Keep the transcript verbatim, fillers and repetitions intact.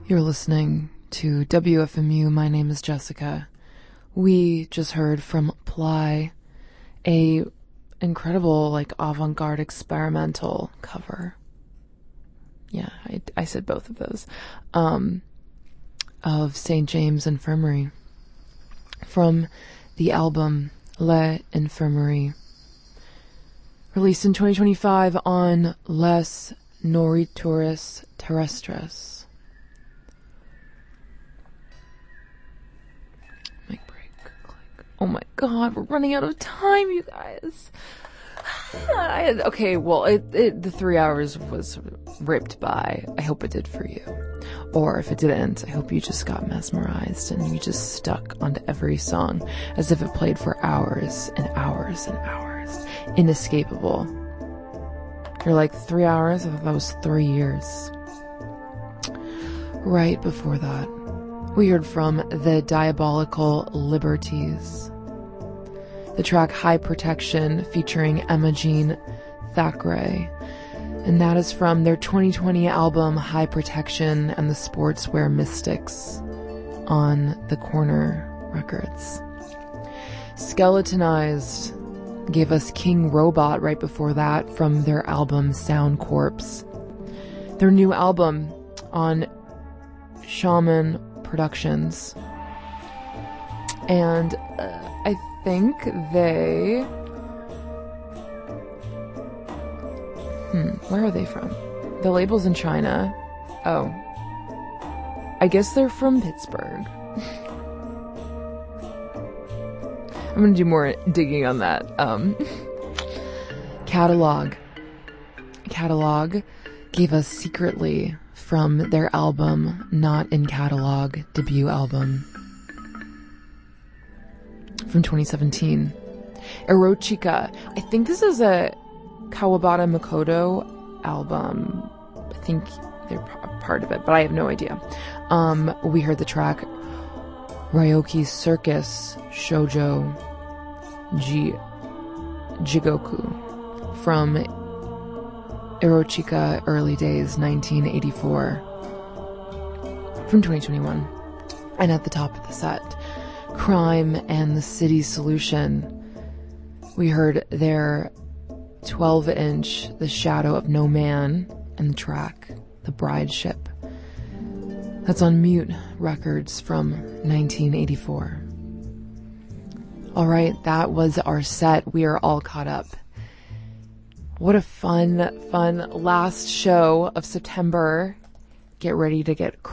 You're listening to W F M U. My name is Jessica. We just heard from Ply, a incredible, like, avant-garde experimental cover. Yeah, I, I said both of those. Um, of Saint James Infirmary. From the album Les Infirmeries. Released in twenty twenty-five on Les Nourritures Terrestres. Mic break. Click. Oh my god, we're running out of time, you guys. I, okay, well, it, it, the three hours was ripped by. I hope it did for you. Or if it didn't, I hope you just got mesmerized and you just stuck onto every song as if it played for hours and hours and hours. Inescapable. You're like, three hours? I thought that was three years. Right before that, we heard from the Diabolical Liberties. The track High Protection featuring Emma Jean Thackeray. And that is from their twenty twenty album High Protection and the Sportswear Mystics on the Corner Records. Skeletonized gave us King Robot right before that from their album Sound Corpse. Their new album on Shaman Productions. And uh, I think they... Hmm, where are they from? The label's in China. Oh. I guess they're from Pittsburgh. I'm gonna do more digging on that. Um, Catalog. Catalog gave us Secretly from their album Not in Catalog debut album from twenty seventeen. Erochica. I think this is a Kawabata Makoto album. I think they're part of it, but I have no idea. Um, we heard the track Ryoki Circus Shoujo Ji Jigoku from Erochica Early Days nineteen eighty-four from twenty twenty-one. And at the top of the set, Crime and the City Solution. We heard their twelve inch The Shadow of No Man and the track The Bride Ship. That's on Mute Records from nineteen eighty-four. Alright, that was our set. We are all caught up. What a fun, fun last show of September. Get ready to get